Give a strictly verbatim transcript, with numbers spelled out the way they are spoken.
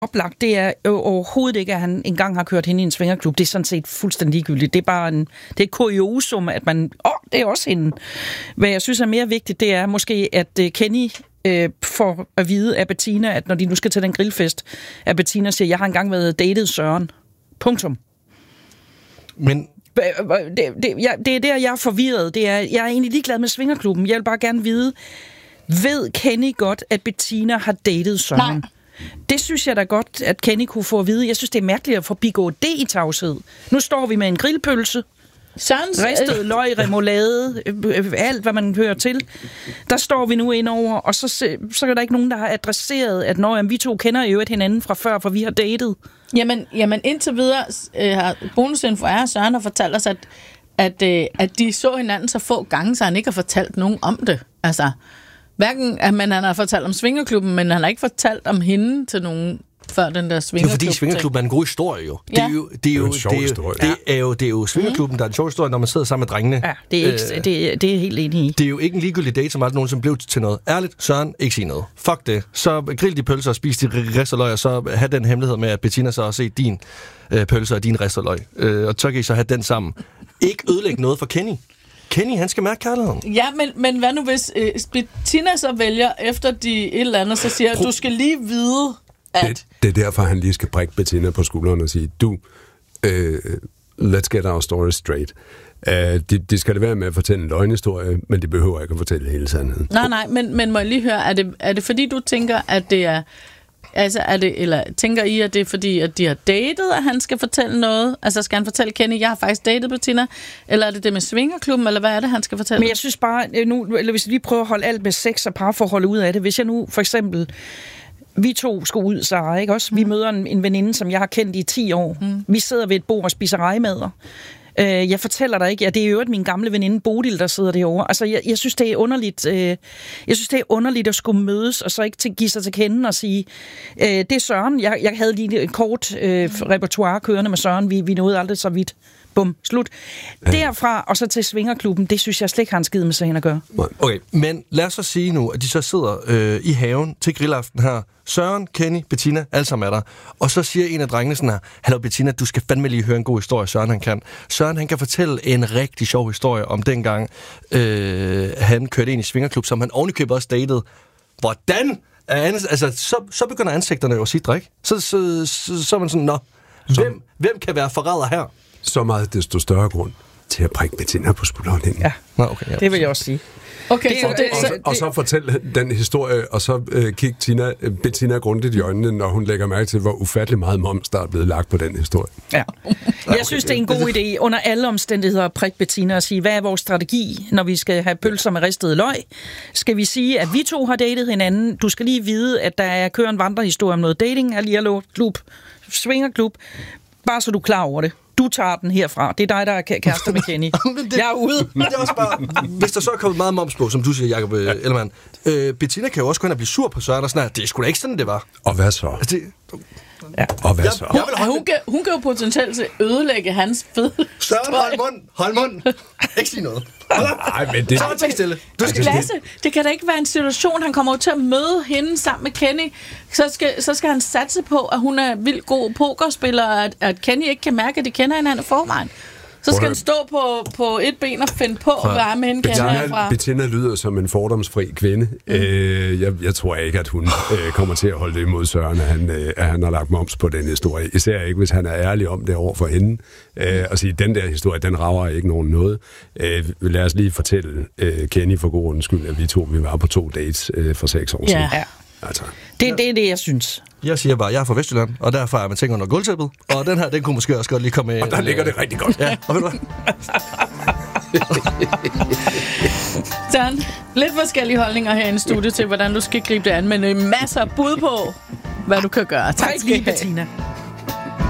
oplagt, det er overhovedet ikke, at han engang har kørt hende i en svingerklub. Det er sådan set fuldstændig ligegyldigt. Det er bare en, det er et kuriosum, at man... Åh, oh, det er også hende. Hvad jeg synes er mere vigtigt, det er måske, at Kenny øh, får at vide af Bettina, at når de nu skal til den grillfest, at Bettina siger, jeg har engang været datet Søren. Punktum. Men... Det, det, jeg, det er der, jeg er forvirret. Det er, jeg er egentlig ligeglad med svingerklubben. Jeg vil bare gerne vide, ved Kenny godt, at Bettina har datet Søren? Nej. Det synes jeg da godt, at Kenny kunne få at vide. Jeg synes, det er mærkeligt at forbigå det i tavshed. Nu står vi med en grillpølse. Sørens... Ristet løg, remoulade, alt hvad man hører til. Der står vi nu ind over, og så, så er der ikke nogen, der har adresseret, at når vi to kender jo et hinanden fra før, for vi har datet. Jamen, jamen indtil videre øh, har bonusinfo er, Søren har fortalt os, at, at, øh, at de så hinanden så få gange, så han ikke har fortalt nogen om det. Altså, hverken, at man, han har fortalt om svingerklubben, men han har ikke fortalt om hende til nogen før den der svingerklub. Det er fordi svingerklubben er en god historie jo. Ja. Det er jo det er jo det er en sjov historie. Det er jo det er jo svingerklubben, der er en sjov historie, når man sidder sammen med drengene. Ja, det er, ikke, øh, det, det er helt enig i. Det er jo ikke en ligegyldig date, som aldrig nogensinde blev til noget. Ærligt, Søren, ikke sige noget. Fuck det. Så grill de pølser og spis de risteløg, og så have den hemmelighed med, at Bettina så har set din øh, pølser og din risteløg. Øh, og så kan I så have den sammen. Ikke ødelægge noget for Kenny. Kenny, han skal mærke kærligheden. Ja, men, men hvad nu hvis øh, Bettina så vælger, efter de et eller andet, så siger, at du skal lige vide, at... Det, det er derfor, han lige skal prikke Bettina på skulderen og sige, du, uh, let's get our story straight. Uh, de, de skal det være med at fortælle en løgnehistorie, men de behøver ikke at fortælle hele sandheden. Nej, nej, men, men må jeg lige høre, er det, er det fordi, du tænker, at det er... Altså, er det, eller tænker I, at det er fordi, at de har datet, at han skal fortælle noget? Altså, skal han fortælle Kenny, jeg har faktisk datet Bettina? Eller er det det med svingerklubben, eller hvad er det, han skal fortælle? Men jeg synes bare, nu, eller hvis vi lige prøver at holde alt med sex og parforhold ud af det. Hvis jeg nu, for eksempel, vi to skal ud, Sarah, ikke også? Vi mm. møder en, en veninde, som jeg har kendt i ti år. Mm. Vi sidder ved et bord og spiser rejemader. Jeg fortæller dig ikke, ja, det er jo min gamle veninde Bodil, der sidder derovre. Altså, jeg, jeg synes, det er underligt. Øh, jeg synes, det er underligt at skulle mødes, og så ikke til, give sig til kende og sige, øh, det er Søren. Jeg, jeg havde lige et kort øh, repertoire kørende med Søren. Vi, vi nåede aldrig så vidt. Bum, slut. Ja. Derfra og så til svingerklubben, det synes jeg slet ikke har en skid med sagen at gøre. Okay, men lad os så sige nu, at de så sidder øh, i haven til grillaften her. Søren, Kenny, Bettina, alle sammen er der. Og så siger en af drengene sådan her, hallo Bettina, du skal fandme lige høre en god historie, Søren han kan. Søren han kan fortælle en rigtig sjov historie om dengang, øh, han kørte ind i svingerklub, som han ovenikøbet også datede. Hvordan? Altså, så, så begynder ansigterne jo at sidre, ikke? Så, så, så, så er man sådan, nå, hvem, hvem kan være forræder her? Så meget desto større grund til at prikke Bettina på skulderen. Ja, Nå, okay, ja. Det vil jeg også sige. Okay, det, så det, det, og, så, og så fortælle den historie, og så øh, kigge Tina, Bettina grundigt i øjnene, når hun lægger mærke til, hvor ufattelig meget moms, der er blevet lagt på den historie. Ja. Jeg synes, det er en god idé under alle omstændigheder at prikke Bettina og sige, hvad er vores strategi, når vi skal have pølser med ristet løg? Skal vi sige, at vi to har datet hinanden? Du skal lige vide, at der er kører en vandrehistorie om noget dating, alligevel klub, svingerklub. Bare så du er klar over det. Du tager den herfra. Det er dig, der er kærester med Kenny. det, jeg er ude. Men det er også bare, hvis der så er kommet meget moms på, som du siger, Jacob ja. Ellemann, øh, Bettina kan jo også gå ind og blive sur på Søren og sådan her. Det er sgu da ikke sådan, det var. Og hvad så? Altså, det, ja. Og hvad så? Jeg, jeg hun, kan, hun kan jo potentielt ødelægge hans fed. Søren, hold mund! Hold mund! Ikke sige noget. Nej, men det... Så er stille. Du skal... Lasse, det kan da ikke være en situation, han kommer til at møde hende sammen med Kenny. Så skal, så skal han satse på, at hun er vildt god pokerspiller, og at, at Kenny ikke kan mærke, at de kender hinanden i forvejen. Så skal han stå på, på et ben og finde på, hvad ham hende kender herfra. Bettina lyder som en fordomsfri kvinde. Mm. Øh, jeg, jeg tror ikke, at hun øh, kommer til at holde det imod Søren, at han, øh, at han har lagt moms på den historie. Især ikke, hvis han er ærlig om det over for hende. Øh, og sige, den der historie, den rager ikke nogen noget. Øh, lad os lige fortælle øh, Kenny for god undskyld, at vi to vi var på to dates øh, for seks år siden. Ja. Altså. Det, det er det, jeg synes. Jeg siger bare, jeg er fra Vestjylland, og derfor er man tænker under gulvtæppet. Og den her, den kunne måske også godt lige komme med. Og der ligger det rigtig godt. Ja, og ved du hvad? Sådan, lidt forskellige holdninger her i studiet til, hvordan du skal gribe det an, men masser af bud på, hvad du kan gøre. Tak skal I have.